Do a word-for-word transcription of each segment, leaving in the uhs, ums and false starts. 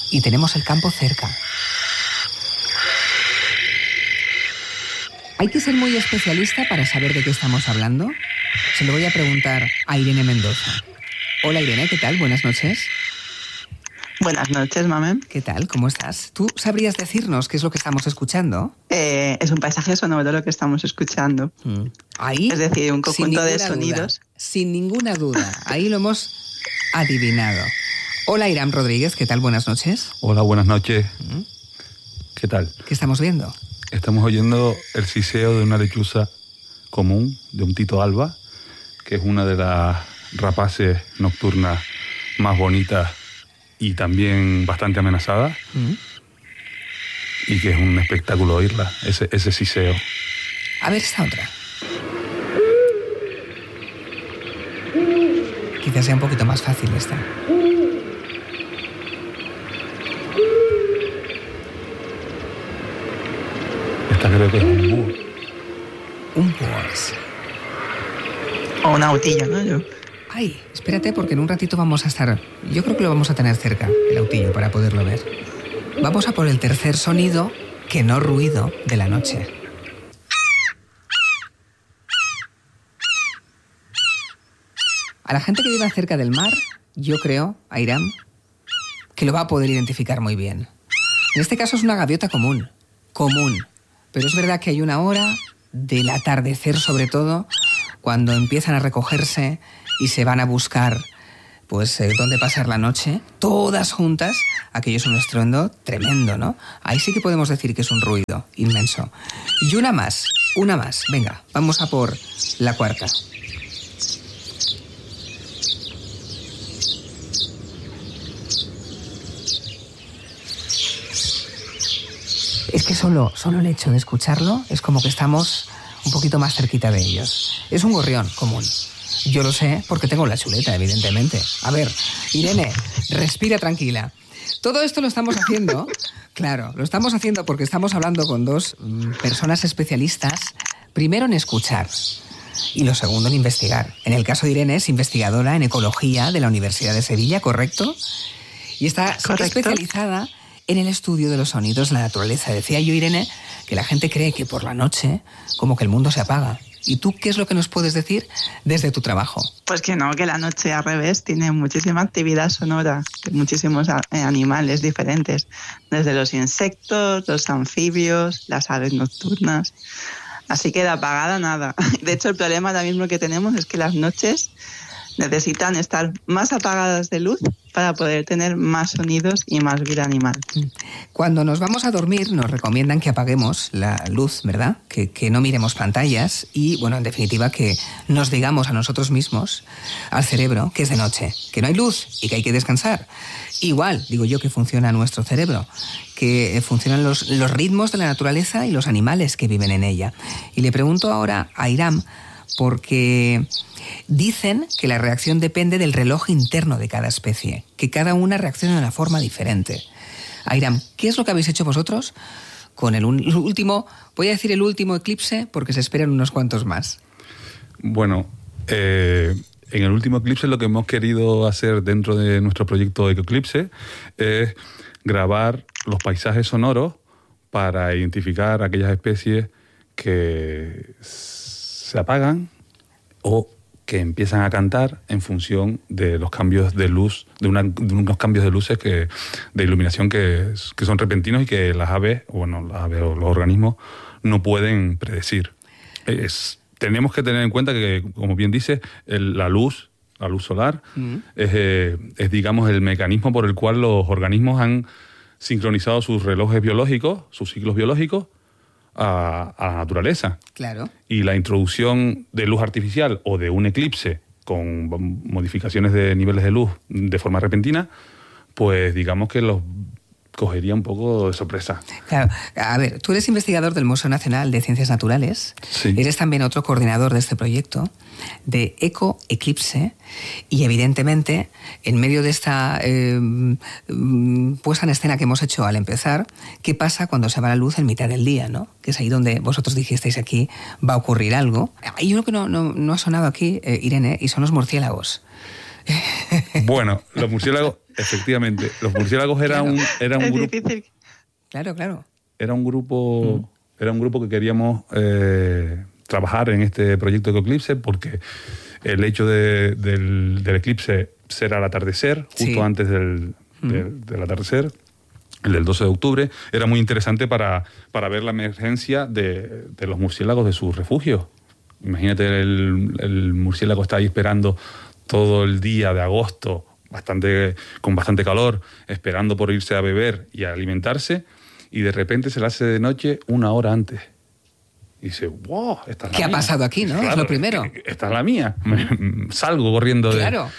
y tenemos el campo cerca. ¿Hay que ser muy especialista para saber de qué estamos hablando? Se lo voy a preguntar a Irene Mendoza. Hola Irene, ¿qué tal? Buenas noches. Buenas noches, Mamen. ¿Qué tal? ¿Cómo estás? ¿Tú sabrías decirnos qué es lo que estamos escuchando? Eh, es un paisaje sonoro lo que estamos escuchando. Mm. Ahí, es decir, un conjunto de sonidos. Duda, sin ninguna duda. Ahí lo hemos adivinado. Hola Irán Rodríguez, ¿qué tal? Buenas noches. Hola, buenas noches. ¿Mm? ¿Qué tal? ¿Qué estamos viendo? Estamos oyendo el siseo de una lechuza común, de un tito alba, que es una de las rapaces nocturnas más bonitas y también bastante amenazada, ¿Mm? y que es un espectáculo oírla, ese, ese siseo. A ver esta otra. Quizás sea un poquito más fácil esta. Esta creo que es un búho. Un búho es. O una autilla, ¿no? Yo... Ay, espérate porque en un ratito vamos a estar... Yo creo que lo vamos a tener cerca, el autillo, para poderlo ver. Vamos a por el tercer sonido, que no ruido, de la noche. A la gente que viva cerca del mar, yo creo, Airam, que lo va a poder identificar muy bien. En este caso es una gaviota común, común. Pero es verdad que hay una hora del atardecer, sobre todo, cuando empiezan a recogerse y se van a buscar, pues, eh, dónde pasar la noche, todas juntas. Aquello es un estruendo tremendo, ¿no? Ahí sí que podemos decir que es un ruido inmenso. Y una más, una más. Venga, vamos a por la cuarta. Es que solo, solo el hecho de escucharlo es como que estamos un poquito más cerquita de ellos. Es un gorrión común. Yo lo sé porque tengo la chuleta, evidentemente. A ver, Irene, respira tranquila. Todo esto lo estamos haciendo, claro, lo estamos haciendo porque estamos hablando con dos mm, personas especialistas, primero en escuchar y lo segundo en investigar. En el caso de Irene es investigadora en ecología de la Universidad de Sevilla, ¿correcto? Y está Correcto. especializada en el estudio de los sonidos de la naturaleza. Decía yo, Irene, que la gente cree que por la noche como que el mundo se apaga. ¿Y tú qué es lo que nos puedes decir desde tu trabajo? Pues que no, que la noche al revés tiene muchísima actividad sonora, de muchísimos animales diferentes, desde los insectos, los anfibios, las aves nocturnas. Así que de apagada nada. De hecho, el problema ahora mismo que tenemos es que las noches necesitan estar más apagadas de luz para poder tener más sonidos y más vida animal. Cuando nos vamos a dormir nos recomiendan que apaguemos la luz, ¿verdad? Que, que no miremos pantallas y, bueno, en definitiva, que nos digamos a nosotros mismos, al cerebro, que es de noche, que no hay luz y que hay que descansar. Igual, digo yo, que funciona nuestro cerebro, que funcionan los, los ritmos de la naturaleza y los animales que viven en ella. Y le pregunto ahora a Airam, porque dicen que la reacción depende del reloj interno de cada especie, que cada una reacciona de una forma diferente. Airam, ¿qué es lo que habéis hecho vosotros con el un, último, voy a decir el último eclipse, porque se esperan unos cuantos más? Bueno, eh, en el último eclipse lo que hemos querido hacer dentro de nuestro proyecto Eclipse es grabar los paisajes sonoros para identificar aquellas especies que se apagan o que empiezan a cantar en función de los cambios de luz, de, una, de unos cambios de luces que, de iluminación que, que son repentinos y que las aves, bueno, las aves o los organismos no pueden predecir. Es, tenemos que tener en cuenta que, como bien dice, el, la luz, la luz solar, mm. es, eh, es, digamos, el mecanismo por el cual los organismos han sincronizado sus relojes biológicos, sus ciclos biológicos, A, a la naturaleza. Claro. Y la introducción de luz artificial o de un eclipse con modificaciones de niveles de luz de forma repentina, pues digamos que los cogería un poco de sorpresa. Claro. A ver, tú eres investigador del Museo Nacional de Ciencias Naturales. Sí. Eres también otro coordinador de este proyecto de Eco Eclipse y evidentemente en medio de esta eh, puesta en escena que hemos hecho al empezar, ¿qué pasa cuando se va la luz en mitad del día, ¿no? Que es ahí donde vosotros dijisteis aquí va a ocurrir algo. Hay uno que no, no, no ha sonado aquí, eh, Irene, y son los murciélagos. Bueno, los murciélagos Efectivamente, los murciélagos era Claro. un, era un Es grupo... difícil. Claro, claro. Era un grupo, era un grupo que queríamos eh, trabajar en este proyecto de Eclipse porque el hecho de- del, del eclipse será al atardecer, justo Sí. antes del, del, del atardecer, el del doce de octubre, era muy interesante para, para ver la emergencia de, de los murciélagos de sus refugios. Imagínate, el, el murciélago está ahí esperando todo el día de agosto, bastante, con bastante calor, esperando por irse a beber y a alimentarse, y de repente se le hace de noche una hora antes. Y dice, wow, esta es la ¿Qué ha mía. pasado aquí, no? Es lo primero. Esta es la mía. Salgo corriendo de... Claro.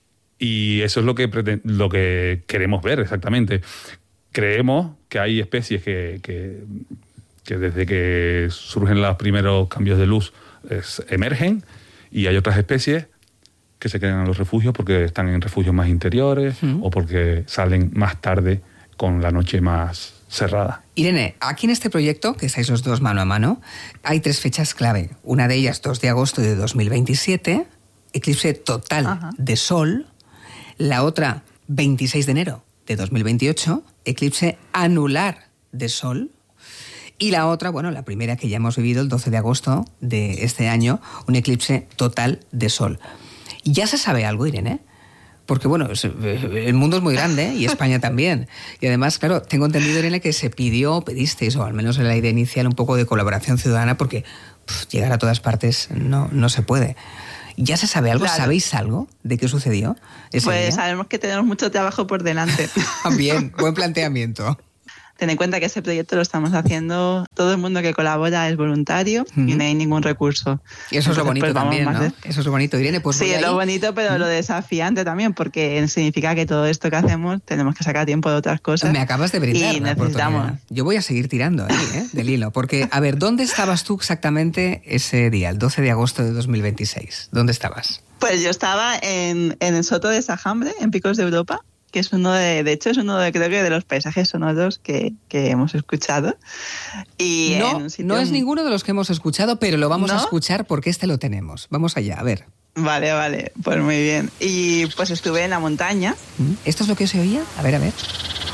Y eso es lo que, preten- lo que queremos ver exactamente. Creemos que hay especies que, que, que desde que surgen los primeros cambios de luz es- emergen, y hay otras especies que se quedan en los refugios porque están en refugios más interiores Mm. o porque salen más tarde con la noche más cerrada. Irene, aquí en este proyecto, que estáis los dos mano a mano, hay tres fechas clave. Una de ellas, dos de agosto de dos mil veintisiete, eclipse total Ajá. de Sol. La otra, veintiséis de enero de dos mil veintiocho, eclipse anular de Sol. Y la otra, bueno, la primera que ya hemos vivido, el doce de agosto de este año, un eclipse total de Sol. ¿Ya se sabe algo, Irene? Porque, bueno, es- el mundo es muy grande y España también. Y además, claro, tengo entendido, Irene, que se pidió, pedisteis, o al menos en la idea inicial, un poco de colaboración ciudadana, porque pf, llegar a todas partes no, no se puede. ¿Ya se sabe algo? Claro. ¿Sabéis algo de qué sucedió ese Pues día? sabemos que tenemos mucho trabajo por delante. Bien, buen planteamiento. Ten en cuenta que ese proyecto lo estamos haciendo, todo el mundo que colabora es voluntario y Ujú. no hay ningún recurso. Y eso es lo Entonces, bonito pues, vamos también, más ¿no? de- Eso es lo bonito, Irene. Pues sí, voy es lo ahí. bonito, pero lo desafiante también, porque significa que todo esto que hacemos tenemos que sacar tiempo de otras cosas. Me acabas de brindar y la necesitamos. oportunidad. Yo voy a seguir tirando ahí, ¿eh? Del hilo. Porque, a ver, ¿dónde estabas tú exactamente ese día, el doce de agosto de dos mil veintiséis? ¿Dónde estabas? Pues yo estaba en, en el Soto de Sajambre, en Picos de Europa, que es uno de, de hecho es uno de, creo que de los paisajes sonoros que, que hemos escuchado. Y en No, un sitio no es muy- ninguno de los que hemos escuchado, pero lo vamos a ¿No? escuchar porque este lo tenemos. Vamos allá, a ver. Vale, vale, pues muy bien. Y pues estuve en la montaña. ¿Mm? ¿Esto es lo que se oía? A ver, a ver.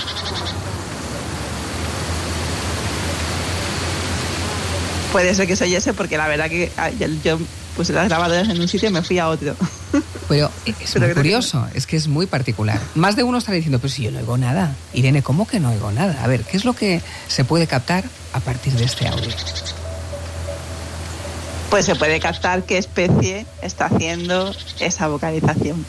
Puede ser que se oyese porque la verdad que ah, yo- yo puse las grabadoras en un sitio y me fui a otro. Pero es Pero muy creo que curioso, es que es muy particular. Más de uno estará diciendo, pues si yo no oigo nada. Irene, ¿cómo que no oigo nada? A ver, ¿qué es lo que se puede captar a partir de este audio? Pues se puede captar qué especie está haciendo esa vocalización.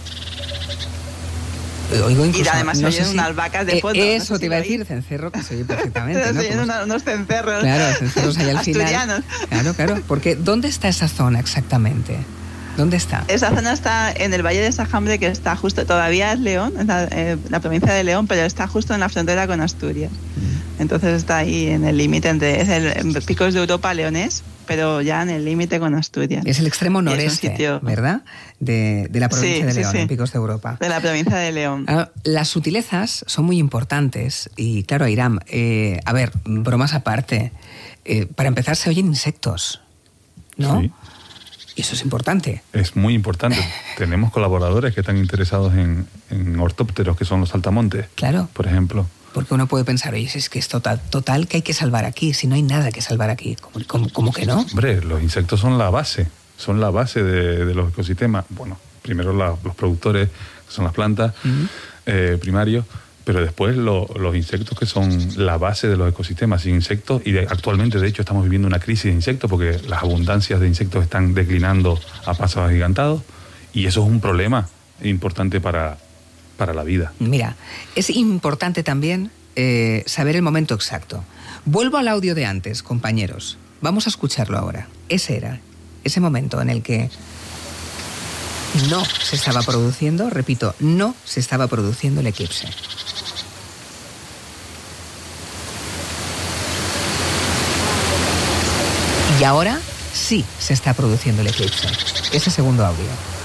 Oigo incluso, Y además se no oyen sé si- unas vacas de Eh, fondo, no Eso sé si te iba a lo decir, oís. cencerro, que se oye perfectamente. Se ¿no? oyen Como- una- unos cencerros Claro, cencerros ahí al final. asturianos. Claro, claro. Porque ¿dónde está esa zona exactamente? ¿Dónde está? Esa zona está en el Valle de Sajambre, que está justo, todavía es León, en la, eh, la provincia de León, pero está justo en la frontera con Asturias. Entonces está ahí en el límite entre, es el en Picos de Europa leonés, pero ya en el límite con Asturias. Es el extremo Y es un noreste, sitio- ¿verdad? De, de la provincia Sí, de sí, León, sí. en Picos de Europa. De la provincia de León. Ah, las sutilezas son muy importantes y claro, Airam, eh, a ver, bromas aparte, eh, para empezar se oyen insectos, ¿no? Sí. Y eso es importante. Es muy importante. Tenemos colaboradores que están interesados en, en ortópteros, que son los saltamontes, Claro, por ejemplo. porque uno puede pensar, oye, si es que es total, total que hay que salvar aquí, si no hay nada que salvar aquí, ¿cómo, cómo- cómo que no? Hombre, los insectos son la base, son la base de, de los ecosistemas. Bueno, primero la- los productores, que son las plantas, Ujú. eh, primarios, pero después lo- los insectos, que son la base de los ecosistemas. Sin insectos, y de- actualmente de hecho estamos viviendo una crisis de insectos porque las abundancias de insectos están declinando a pasos agigantados, y eso es un problema importante para, para la vida. Mira, es importante también eh, saber el momento exacto. Vuelvo al audio de antes, compañeros. Vamos a escucharlo ahora. Ese era, ese momento en el que no se estaba produciendo, repito, no se estaba produciendo el eclipse. Y ahora sí se está produciendo el eclipse. Ese segundo audio.